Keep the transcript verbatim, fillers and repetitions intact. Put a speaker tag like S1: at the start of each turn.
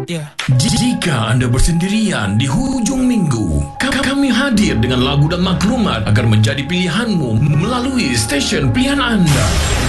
S1: Ya.
S2: Jika anda bersendirian di hujung minggu, kami hadir dengan lagu dan maklumat agar menjadi pilihanmu melalui stesen pilihan anda.